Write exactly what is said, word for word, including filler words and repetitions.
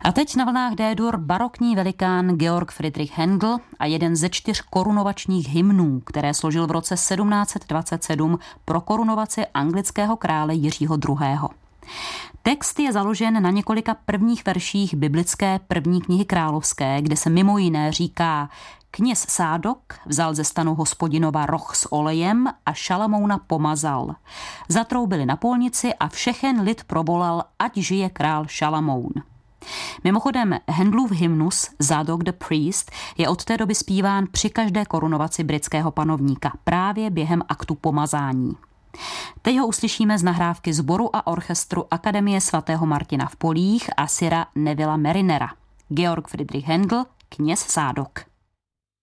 A teď na vlnách D-dur barokní velikán Georg Friedrich Händel a jeden ze čtyř korunovačních hymnů, které složil v roce sedmnáct dvacet sedm pro korunovaci anglického krále Jiřího druhého. Text je založen na několika prvních verších biblické první knihy královské, kde se mimo jiné říká: Kněz Sádok vzal ze stanu Hospodinova roh s olejem a Šalamouna pomazal. Zatroubili na polnici a všechen lid provolal, ať žije král Šalamoun. Mimochodem, Handelův hymnus Zadok the Priest je od té doby zpíván při každé korunovaci britského panovníka, právě během aktu pomazání. Teď ho uslyšíme z nahrávky sboru a orchestru Akademie svatého Martina v Polích a Sira Nevilla Marinera. Georg Friedrich Händel, Kněz Sádok.